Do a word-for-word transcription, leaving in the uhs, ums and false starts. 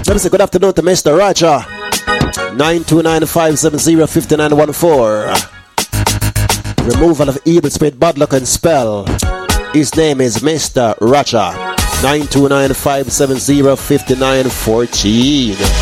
Let me say good afternoon to Mister Roger. nine two nine, five seven zero, five nine one four. Removal of evil spirit, bad luck and spell. His name is Mister Roger. nine two nine, five seven zero, five nine one four.